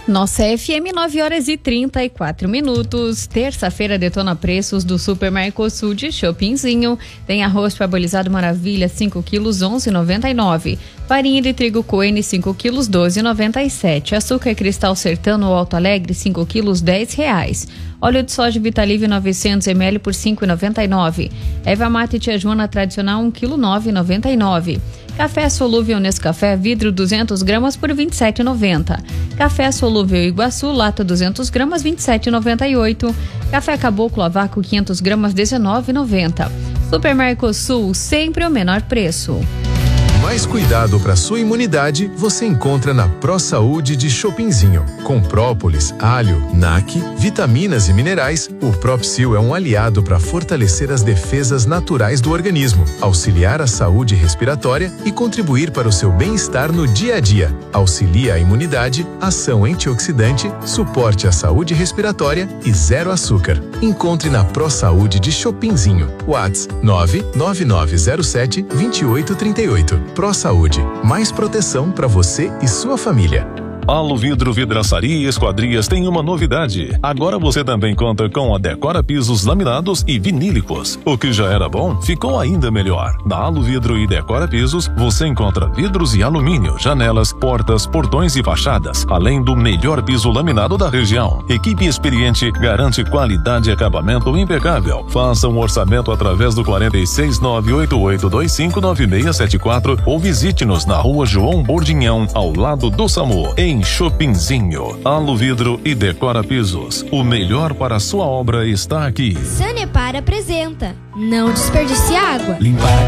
Nossa FM, 9h34. Terça-feira detona preços do Super Mercosul de Chopinzinho. Tem arroz parbolizado Maravilha, 5 quilos, 11,99. Farinha de trigo Coene, 5 quilos, 12,97. Açúcar cristal Sertano Alto Alegre, 5 quilos, R$10. Óleo de soja Vitalive 900 ml por 5,99. Erva mate Tia Joana tradicional 1 kg 9,99. Café solúvel Nescafé vidro 200 gramas por 27,90. Café solúvel Iguaçu lata 200 gramas 27,98. Café Caboclo a vácuo 500 gramas 19,90. Super Mercosul, sempre o menor preço. Mais cuidado para sua imunidade você encontra na ProSaúde de Chopinzinho. Com própolis, alho, NAC, vitaminas e minerais, o Propsil é um aliado para fortalecer as defesas naturais do organismo, auxiliar a saúde respiratória e contribuir para o seu bem-estar no dia a dia. Auxilia a imunidade, ação antioxidante, suporte à saúde respiratória e zero açúcar. Encontre na ProSaúde de Chopinzinho. WhatsApp 99907-2838. ProSaúde, mais proteção para você e sua família. Aluvidro Vidraçaria e Esquadrias tem uma novidade. Agora você também conta com a Decora Pisos laminados e vinílicos. O que já era bom, ficou ainda melhor. Na Aluvidro e Decora Pisos, você encontra vidros e alumínio, janelas, portas, portões e fachadas, além do melhor piso laminado da região. Equipe experiente garante qualidade e acabamento impecável. Faça um orçamento através do 46988259674 ou visite-nos na Rua João Bordinhão, ao lado do SAMU, em Chopinzinho. Aluvidro e Decora Pisos. O melhor para a sua obra está aqui. Sanepar apresenta Não Desperdice Água. Limpar